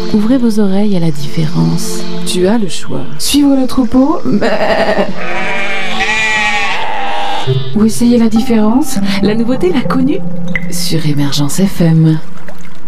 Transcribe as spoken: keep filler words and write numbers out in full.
Ouvrez vos oreilles à la différence. Tu as le choix. Suivre le troupeau ou essayer la différence. La nouveauté, l'inconnu sur Émergence F M.